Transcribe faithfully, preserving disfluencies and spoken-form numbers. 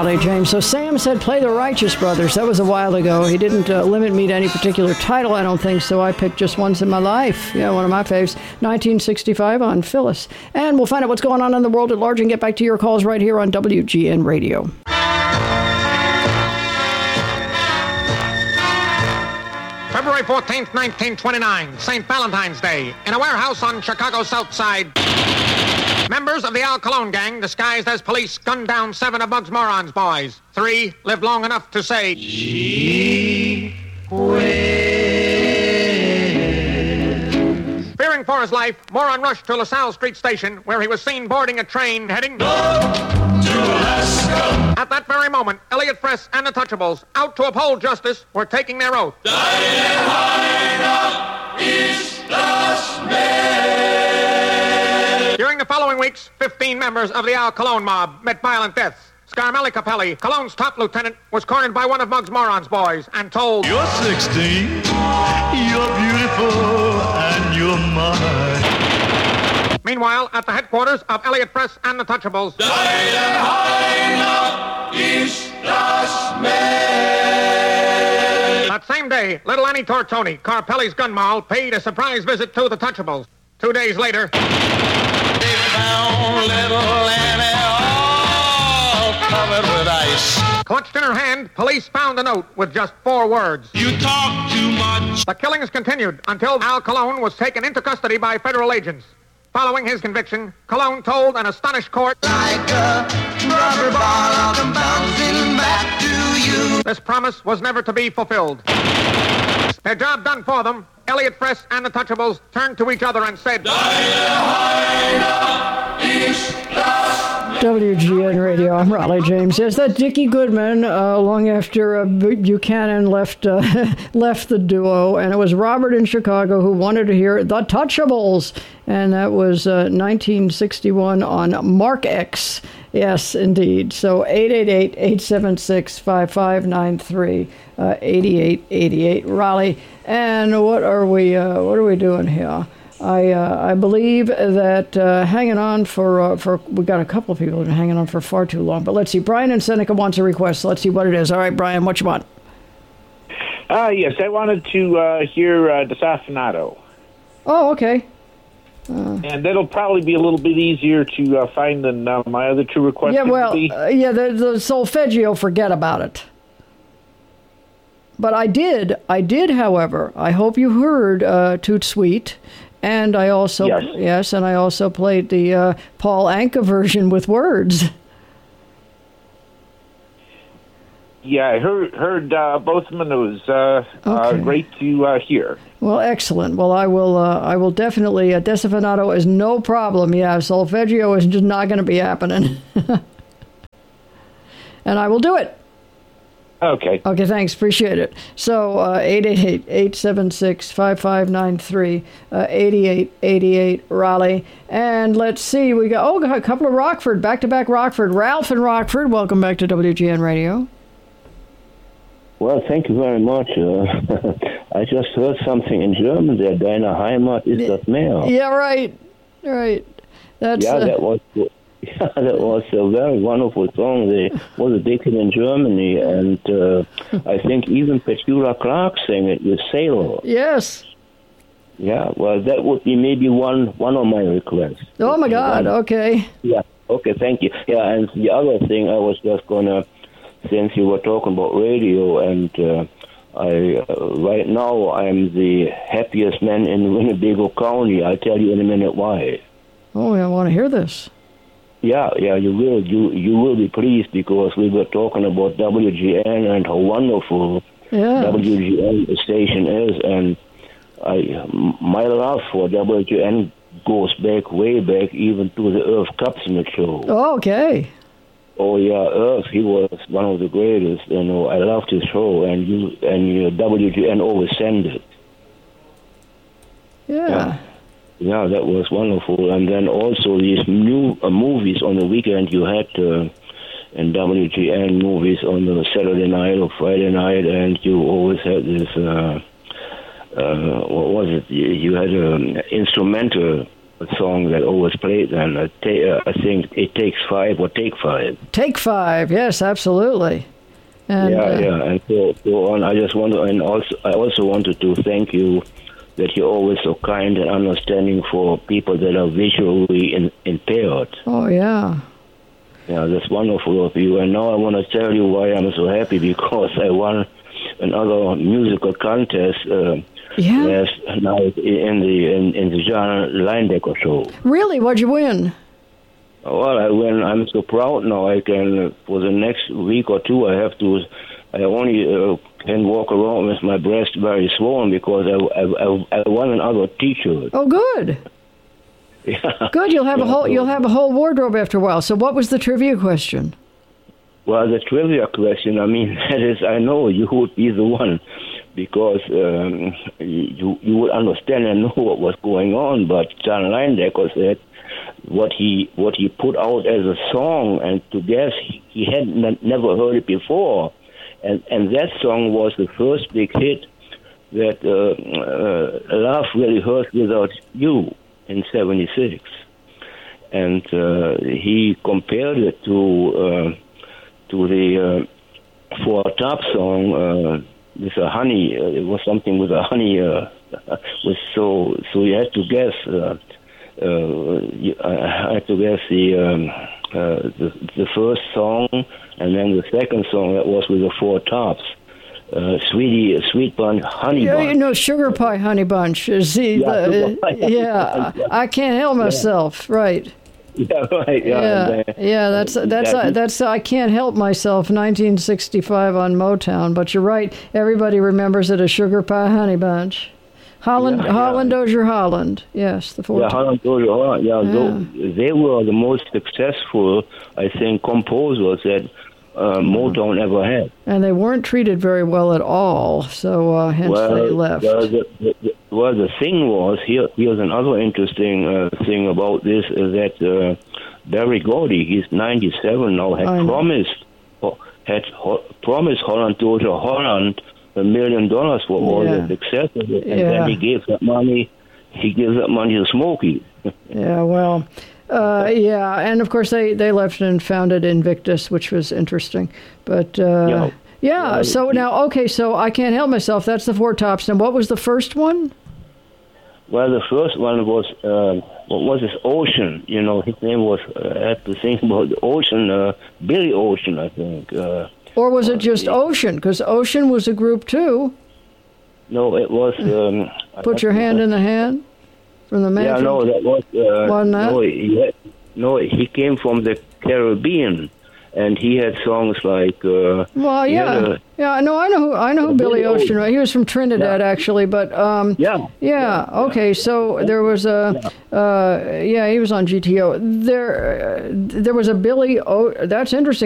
Raleigh James. So Sam said play the Righteous Brothers. That was a while ago. He didn't uh, limit me to any particular title, I don't think, so I picked just Once in My Life. Yeah, one of my faves. nineteen sixty-five on Phyllis. And we'll find out what's going on in the world at large and get back to your calls right here on W G N Radio. February fourteenth, nineteen twenty-nine, Saint Valentine's Day. In a warehouse on Chicago's South Side, members of the Al Capone gang, disguised as police, gunned down seven of Muggs Moron's boys. Three lived long enough to say, Gee whiz. Fearing for his life, Moron rushed to LaSalle Street Station, where he was seen boarding a train heading north to Alaska. At that very moment, Elliot Fress and the Touchables, out to uphold justice, were taking their oath. During the following weeks, fifteen members of the Al Capone mob met violent deaths. Scarmelli Capelli, Colone's top lieutenant, was cornered by one of Muggs Moron's boys and told, You're sixteen, you're beautiful, and you're mine. Meanwhile, at the headquarters of Elliot Fress and the Touchables, that same day, little Annie Tortoni, Carpelli's gun moll, paid a surprise visit to the Touchables. Two days later, they found little Annie all covered with ice. Clutched in her hand, police found a note with just four words. You talk too much. The killings continued until Al Capone was taken into custody by federal agents. Following his conviction, Capone told an astonished court, like a rubber ball, I'm bouncing back to you. This promise was never to be fulfilled. Their job done for them, Elliot Fress and the Touchables turned to each other and said, W G N Radio, I'm Raleigh James. Yes, that Dickie Goodman, uh, long after uh, Buchanan left uh, left the duo, and it was Robert in Chicago who wanted to hear The Touchables, and that was uh, nineteen sixty-one on Mark X. Yes, indeed. So eight eight eight, eight seven six, five five nine three, uh, eighty-eight eighty-eight, Raleigh. And what are we? Uh, what are we doing here? I uh, I believe that uh, hanging on for uh, for we got a couple of people that have been hanging on for far too long. But let's see. Brian in Seneca wants a request. Let's see what it is. All right, Brian, what you want? Uh, yes, I wanted to uh, hear uh, Desaffinato. Oh, okay. Uh, and that'll probably be a little bit easier to uh, find than uh, my other two requests. Yeah, well, uh, yeah, the, the solfeggio, forget about it. But I did, I did, however, I hope you heard uh, Toot Sweet. And I also, yes, yes and I also played the uh, Paul Anka version with words. Yeah, I heard, heard uh, both of them. It was uh, okay. uh, great to uh, hear. Well, excellent. Well, I will uh, I will definitely, uh, Desaffinato is no problem. Yeah, solfeggio is just not going to be happening. And I will do it. Okay. Okay, thanks. Appreciate it. So, uh, eight eight eight, eight seven six, five five nine three, uh, eighty-eight eighty-eight, Raleigh. And let's see, we got, oh, got a couple of Rockford, back-to-back Rockford. Ralph and Rockford, welcome back to W G N Radio. Well, thank you very much. Uh, I just heard something in German there, Deine Heimat ist das Meer. Yeah, right, right. That's, yeah, uh, that was... Yeah, that was a very wonderful song. They was a big hit in Germany, and uh, I think even Petula Clark sang it with Sailor. Yes. Yeah, well, that would be maybe one one of my requests. Oh, my God, one. Okay. Yeah, okay, thank you. Yeah, and the other thing I was just going to, since you were talking about radio, and uh, I uh, right now I'm the happiest man in Winnebago County. I'll tell you in a minute why. Oh, I want to hear this. Yeah, yeah, you will. You you will be pleased because we were talking about W G N and how wonderful yeah. W G N station is, and I my love for W G N goes back way back even to the Irv Kupcinet show. Oh, okay. Oh yeah, Irv, he was one of the greatest. You know, I loved his show, and you and your W G N always sent it. Yeah. yeah. Yeah, that was wonderful. And then also these new uh, movies on the weekend you had uh, in W G N movies on the Saturday night or Friday night, and you always had this, uh, uh, what was it? You, you had an instrumental a song that always played then. Uh, ta- uh, I think It Takes Five or Take Five. Take Five, yes, absolutely. And, yeah, uh, yeah, and so, so on. I just want to, and also, I also wanted to thank you that you're always so kind and understanding for people that are visually in, impaired. Oh, yeah. Yeah, that's wonderful of you. And now I want to tell you why I'm so happy, because I won another musical contest. Uh, Yeah. Yes, now in the in, in the John Linedecker show. Really? What'd you win? Well, I win. I'm so proud now. I can, for the next week or two, I have to. I only uh, can walk around with my breast very swollen because I I, I, I won another T-shirt. Oh, good. Yeah. Good. You'll have Yeah, a whole so- you'll have a whole wardrobe after a while. So, what was the trivia question? Well, the trivia question. I mean, that is, I know you would be the one, because um, you you would understand and know what was going on. But John Linedecker said what he what he put out as a song, and to guess he, he had n- never heard it before, and and that song was the first big hit that uh, uh, Love Really Hurt Without You in seventy-six, and uh, he compared it to uh, to the uh, Four Top song. Uh, with a honey, uh, it was something with a honey. Uh, was so so you had to guess. Uh, uh, you, I had to guess the, um, uh, the the first song, and then the second song that was with the Four Tops. Uh, sweetie, sweet bunch, honey Yeah, bunch. you know, Sugar Pie Honey Bunch. Is the, Yeah, the Sugar Pie Honey yeah, Bunch. I can't help myself. Right. Yeah, right. Yeah, Yeah, and, uh, yeah. That's that's that- uh, that's I can't help myself. nineteen sixty-five on Motown. But you're right. Everybody remembers it as Sugar Pie Honey Bunch. Holland, Yeah, yeah. Holland, Dozier, Holland. Yes, the four. Yeah, Holland, Dozier, Holland. Yeah, tho- they were the most successful, I think, composers that uh, Motown ever had. And they weren't treated very well at all. So uh, hence they left. Well, the, the, the, well, the thing was, here, here's another interesting uh, thing about this, is that uh, Barry Gordy, he's ninety-seven now, had I know. promised had ho- promised Holland, Dozier, Holland a million dollars for all Yeah. the success of it, and Yeah. then he gave that money, he gives that money to Smokey. Yeah, well, uh, yeah, and of course they, they left and founded Invictus, which was interesting. But uh, Yeah. yeah, Yeah. so now, okay, so I Can't Help Myself, that's the Four Tops. And what was the first one? Well, the first one was, uh, what was his Ocean? You know, his name was, uh, I had to think about the Ocean, uh, Billy Ocean, I think. Uh, Or was it just Ocean? Because Ocean was a group too. no, it was... Um, Put Your Hand in the Hand from the man. Yeah, from- no, that was... Uh, Wasn't that? No, he had, no, he came from the Caribbean, and he had songs like... Uh, Well, he yeah, had a- yeah. No, I know who I know who Billy Billy Ocean. Ocean. was. He was from Trinidad, Yeah. actually. But um, yeah. yeah, okay. So there was a, uh, yeah, he was on G T O. There, uh, there was a Billy. O. That's interesting.